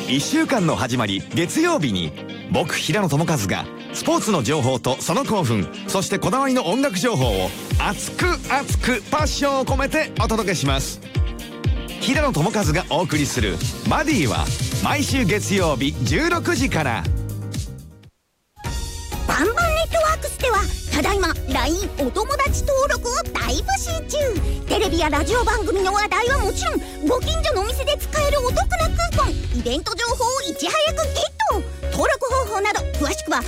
1週間の始まり月曜日に僕平野智和がスポーツの情報とその興奮、そしてこだわりの音楽情報を熱く熱くパッションを込めてお届けします。平野智和がお送りするマディは毎週月曜日16時から。 バンバンネットワークスではただいま LINE お友達登録を大募集中。テレビやラジオ番組の話題はもちろん、ご近所のお店で使えるお得なクーポン、イベント情報をいち早くゲット。登録方法など詳しくは